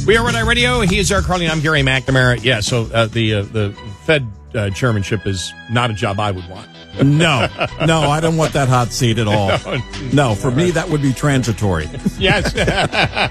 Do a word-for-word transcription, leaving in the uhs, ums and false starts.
We are Red Eye Radio. He is Eric Carly. I'm Gary McNamara. Yeah, so uh, the uh, the Fed uh, chairmanship is not a job I would want. No, no, I don't want that hot seat at all. No, No, for me, that would be transitory. Yes.